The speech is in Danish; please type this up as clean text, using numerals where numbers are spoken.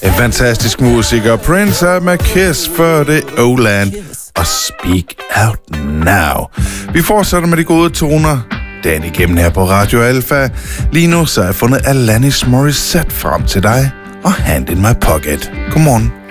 En fantastisk musiker. Prince med Kiss for det O-Land og Speak Out Now. Vi fortsætter med de gode toner dagen igennem her på Radio Alpha. Lige nu så har jeg fundet Alanis Morissette frem til dig og Hand in My Pocket. Godmorgen.